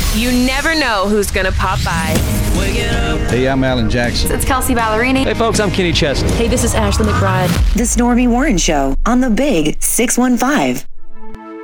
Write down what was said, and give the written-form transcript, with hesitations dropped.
You never know who's going to pop by. Hey, I'm Alan Jackson. It's Kelsey Ballerini. Hey, folks, I'm Kenny Chesney. Hey, this is Ashley McBride. The Stormy Warren Show on the Big 615.